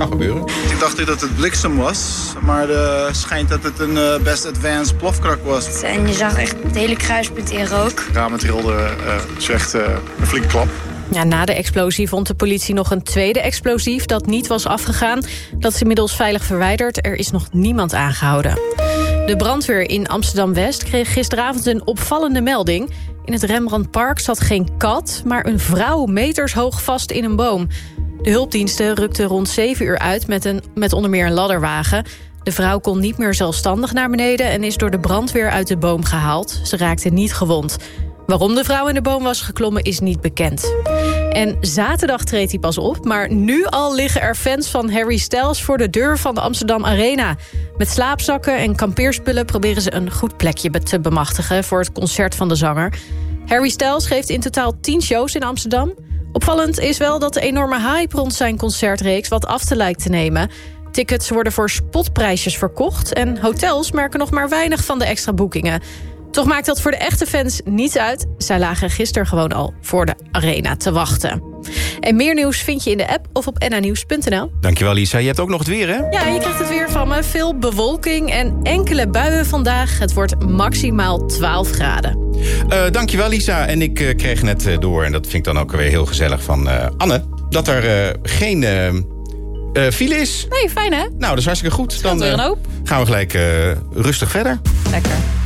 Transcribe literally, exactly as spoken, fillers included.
Kan gebeuren. Ik dacht dat het bliksem was, maar het schijnt dat het een uh, best advanced plofkrak was. En je zag echt het hele kruispunt in rook. Ramen trilde, uh, is echt uh, een flinke klap. Ja, na de explosie vond de politie nog een tweede explosief dat niet was afgegaan. Dat is inmiddels veilig verwijderd. Er is nog niemand aangehouden. De brandweer in Amsterdam-West kreeg gisteravond een opvallende melding. In het Rembrandtpark zat geen kat, maar een vrouw meters hoog vast in een boom. De hulpdiensten rukten rond zeven uur uit met, een, met onder meer een ladderwagen. De vrouw kon niet meer zelfstandig naar beneden en is door de brandweer uit de boom gehaald. Ze raakte niet gewond. Waarom de vrouw in de boom was geklommen is niet bekend. En zaterdag treedt hij pas op, maar nu al liggen er fans van Harry Styles voor de deur van de Amsterdam Arena. Met slaapzakken en kampeerspullen proberen ze een goed plekje te bemachtigen voor het concert van de zanger. Harry Styles geeft in totaal tien shows in Amsterdam. Opvallend is wel dat de enorme hype rond zijn concertreeks wat af te lijkt te nemen. Tickets worden voor spotprijsjes verkocht en hotels merken nog maar weinig van de extra boekingen. Toch maakt dat voor de echte fans niets uit. Zij lagen gisteren gewoon al voor de arena te wachten. En meer nieuws vind je in de app of op n a nieuws punt n l. Dankjewel, Lisa. Je hebt ook nog het weer, hè? Ja, je krijgt het weer van me. Veel bewolking en enkele buien vandaag. Het wordt maximaal twaalf graden. Uh, dankjewel, Lisa. En ik uh, kreeg net uh, door, en dat vind ik dan ook weer heel gezellig van uh, Anne, dat er uh, geen uh, uh, file is. Nee, fijn hè? Nou, dat is hartstikke goed. Dan uh, gaan we gelijk uh, rustig verder. Lekker.